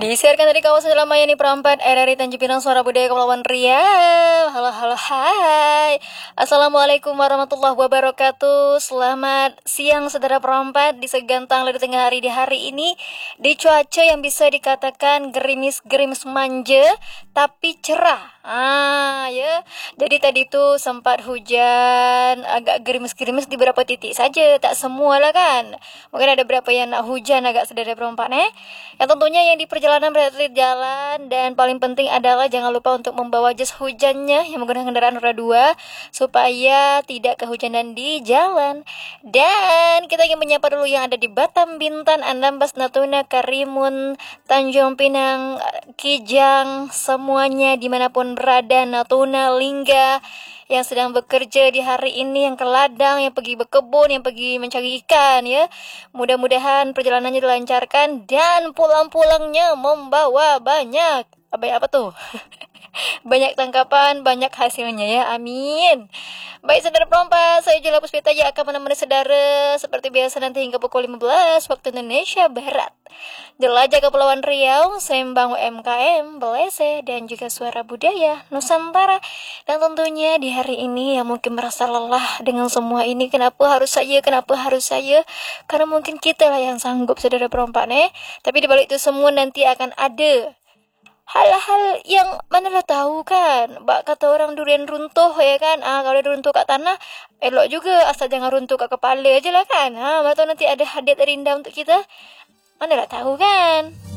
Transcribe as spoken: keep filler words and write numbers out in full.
Disiarkan dari kawasan Jalan Mayani Perempat R R I Tanjung Pinang, Suara Budaya Kepulauan Riau. Halo halo hai. Assalamualaikum warahmatullahi wabarakatuh. Selamat siang saudara perempat di segantang lada tengah hari di hari ini, di cuaca yang bisa dikatakan gerimis-gerimis manja tapi cerah. Ah ya. Jadi tadi tuh sempat hujan, agak gerimis-gerimis di beberapa titik saja, tak semua lah kan. Mungkin ada beberapa yang nak hujan agak saudara perempat eh. Yang tentunya yang di perjalanan berhati jalan, dan paling penting adalah jangan lupa untuk membawa jas hujannya yang menggunakan kendaraan roda dua supaya tidak kehujanan di jalan. Dan kita ingin menyapa dulu yang ada di Batam, Bintan, Anambas, Natuna, Karimun, Tanjung Pinang, Kijang, semuanya dimanapun berada, Natuna, Lingga, yang sedang bekerja di hari ini, yang ke ladang, yang pergi berkebun, yang pergi mencari ikan ya. Mudah-mudahan perjalanannya dilancarkan dan pulang-pulangnya membawa banyak apa apa tuh? Banyak tangkapan, banyak hasilnya ya. Amin. Baik saudara perompak, saya Jula Puspita yang akan menemani saudara seperti biasa nanti hingga pukul lima belas waktu Indonesia Barat. Jelajah Kepulauan Riau, Sembang U M K M, Belese, dan juga Suara Budaya Nusantara. Dan tentunya di hari ini yang mungkin merasa lelah dengan semua ini, kenapa harus saya, kenapa harus saya? Karena mungkin kita lah yang sanggup saudara perompak nih. Tapi di balik itu semua nanti akan ada hal-hal yang mana lo tahu kan, bak kata orang durian runtuh ya kan. Ah kalau runtuh kat tanah elok juga, asal jangan runtuh kat kepala aja lah kan. Ah atau nanti ada hadiah terindah untuk kita, mana lah tahu kan.